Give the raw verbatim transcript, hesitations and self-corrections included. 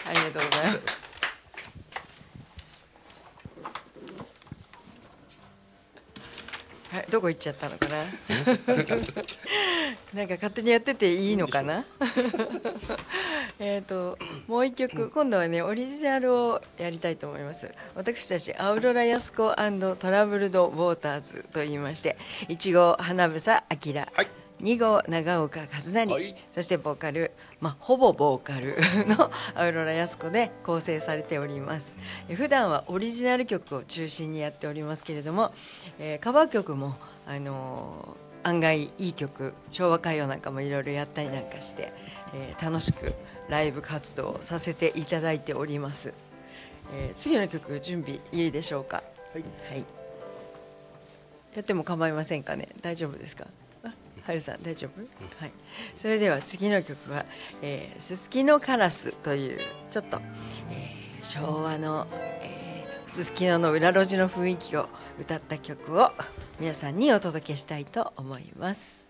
ありがとうございます。はい、どこ行っちゃったのかな。なんか勝手にやってていいのかな。えっともう一曲、今度はねオリジナルをやりたいと思います。私たちアウロラヤスコ&トラブルドウォーターズと言いまして、いち号花房明、 はい、 に号長岡和成、 はい、 そしてボーカル、まあ、ほぼボーカルのアウロラヤスコで構成されております。普段はオリジナル曲を中心にやっておりますけれども、えー、カバー曲も、あのー、案外いい曲、昭和歌謡なんかもいろいろやったりなんかして、えー、楽しくライブ活動をさせていただいております。えー、次の曲準備いいでしょうか。 はい、 はい、やっても構いませんかね。大丈夫ですか。はるさん大丈夫、うん、はい、それでは次の曲は「すすきのカラス」というちょっと、えー、昭和のすすきのの裏路地の雰囲気を歌った曲を皆さんにお届けしたいと思います。